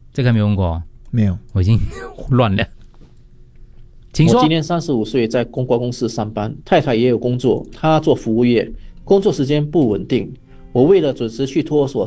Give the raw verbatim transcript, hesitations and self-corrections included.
这个没问过， 没有。 我已经乱了。请说。 我今年三十五岁，在公关公司上班，太太也有工作，她做服务业，工作时间不稳定。我为了准时去托儿所